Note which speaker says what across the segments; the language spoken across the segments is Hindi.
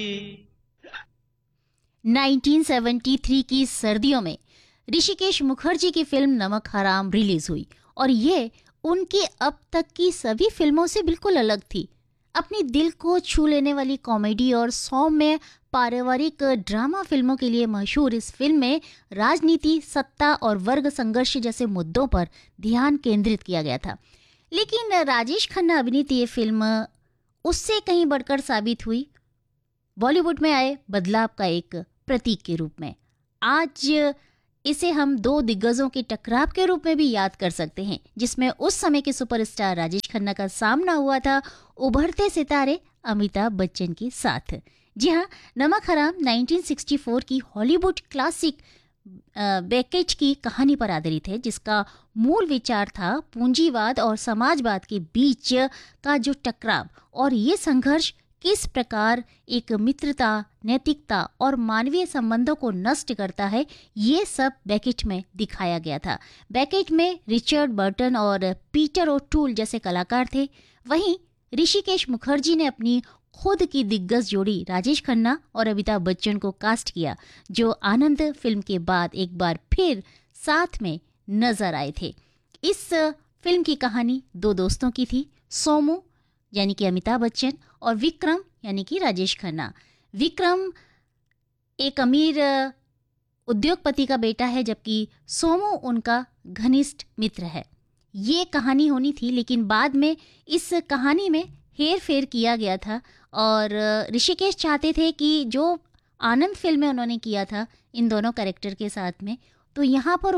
Speaker 1: 1973 की सर्दियों में ऋषिकेश मुखर्जी की फिल्म नमक हराम रिलीज हुई और ये उनकी अब तक की सभी फिल्मों से बिल्कुल अलग थी। अपनी दिल को छू लेने वाली कॉमेडी और सौम्य पारिवारिक ड्रामा फिल्मों के लिए मशहूर इस फिल्म में राजनीति, सत्ता और वर्ग संघर्ष जैसे मुद्दों पर ध्यान केंद्रित किया गया था। लेकिन राजेश खन्ना अभिनीत ये फिल्म उससे कहीं बढ़कर साबित हुई बॉलीवुड में आए बदलाव का एक प्रतीक के रूप में। आज इसे हम दो दिग्गजों के टकराव के रूप में भी याद कर सकते हैं, जिसमें उस समय के सुपरस्टार राजेश खन्ना का सामना हुआ था उभरते सितारे अमिताभ बच्चन के साथ। जी हाँ, नमक हराम 1964 की हॉलीवुड क्लासिक बेकेट की कहानी पर आधारित है, जिसका मूल विचार था पूंजीवाद और समाजवाद के बीच का जो टकराव और ये संघर्ष किस प्रकार एक मित्रता, नैतिकता और मानवीय संबंधों को नष्ट करता है, ये सब बेकेट में दिखाया गया था। बेकेट में रिचर्ड बर्टन और पीटर ओटूल जैसे कलाकार थे। वहीं ऋषिकेश मुखर्जी ने अपनी खुद की दिग्गज जोड़ी राजेश खन्ना और अमिताभ बच्चन को कास्ट किया, जो आनंद फिल्म के बाद एक बार फिर साथ में नजर आए थे। इस फिल्म की कहानी दो दोस्तों की थी, सोमू यानी कि अमिताभ बच्चन और विक्रम यानी कि राजेश खन्ना। विक्रम एक अमीर उद्योगपति का बेटा है, जबकि सोमू उनका घनिष्ठ मित्र है। ये कहानी होनी थी, लेकिन बाद में इस कहानी में हेर फेर किया गया था और ऋषिकेश चाहते थे कि जो आनंद फिल्म में उन्होंने किया था इन दोनों कैरेक्टर के साथ में, तो यहाँ पर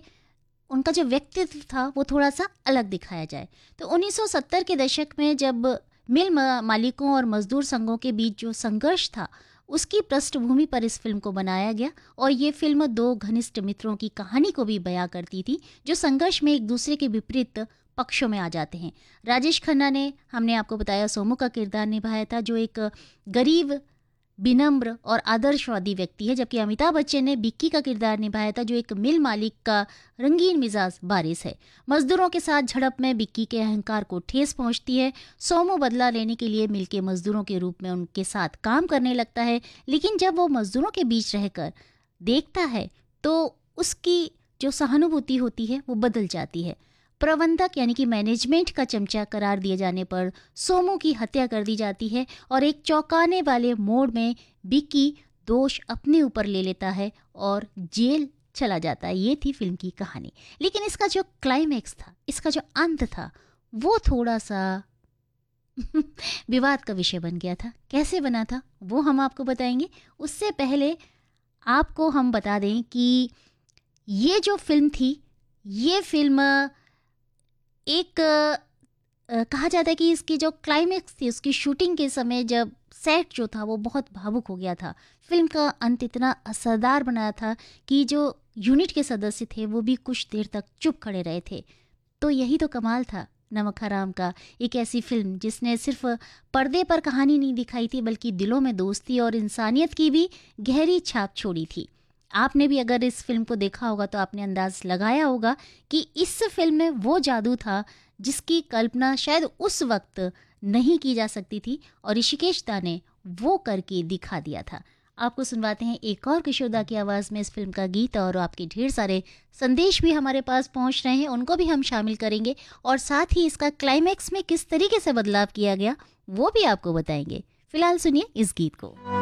Speaker 1: उनका जो व्यक्तित्व था वो थोड़ा सा अलग दिखाया जाए। तो 1970 के दशक में जब मिल मालिकों और मजदूर संघों के बीच जो संघर्ष था, उसकी पृष्ठभूमि पर इस फिल्म को बनाया गया और ये फिल्म दो घनिष्ठ मित्रों की कहानी को भी बयां करती थी, जो संघर्ष में एक दूसरे के विपरीत पक्षों में आ जाते हैं। राजेश खन्ना ने, हमने आपको बताया, सोमू का किरदार निभाया था, जो एक गरीब, विनम्र और आदर्शवादी व्यक्ति है, जबकि अमिताभ बच्चन ने बिक्की का किरदार निभाया था, जो एक मिल मालिक का रंगीन मिजाज बारिश है। मजदूरों के साथ झड़प में बिक्की के अहंकार को ठेस पहुंचती है। सोमू बदला लेने के लिए मिल के मजदूरों के रूप में उनके साथ काम करने लगता है, लेकिन जब वो मजदूरों के बीच रहकर देखता है तो उसकी जो सहानुभूति होती है वो बदल जाती है। प्रबंधक यानी कि मैनेजमेंट का चमचा करार दिए जाने पर सोमू की हत्या कर दी जाती है और एक चौंकाने वाले मोड़ में बिक्की दोष अपने ऊपर ले लेता है और जेल चला जाता है। ये थी फिल्म की कहानी। लेकिन इसका जो क्लाइमैक्स था, इसका जो अंत था, वो थोड़ा सा विवाद का विषय बन गया था। कैसे बना था वो हम आपको बताएंगे। उससे पहले आपको हम बता दें कि ये जो फिल्म थी, ये फिल्म एक कहा जाता है कि इसकी जो क्लाइमैक्स थी, उसकी शूटिंग के समय जब सेट जो था वो बहुत भावुक हो गया था। फिल्म का अंत इतना असरदार बनाया था कि जो यूनिट के सदस्य थे वो भी कुछ देर तक चुप खड़े रहे थे। तो यही तो कमाल था नमक हराम का, एक ऐसी फिल्म जिसने सिर्फ पर्दे पर कहानी नहीं दिखाई थी, बल्कि दिलों में दोस्ती और इंसानियत की भी गहरी छाप छोड़ी थी। आपने भी अगर इस फिल्म को देखा होगा तो आपने अंदाज लगाया होगा कि इस फिल्म में वो जादू था जिसकी कल्पना शायद उस वक्त नहीं की जा सकती थी और ऋषिकेश दा ने वो करके दिखा दिया था। आपको सुनवाते हैं एक और किशोर दा की आवाज़ में इस फिल्म का गीत, और आपके ढेर सारे संदेश भी हमारे पास पहुंच रहे हैं, उनको भी हम शामिल करेंगे और साथ ही इसका क्लाइमैक्स में किस तरीके से बदलाव किया गया वो भी आपको बताएंगे। फिलहाल सुनिए इस गीत को।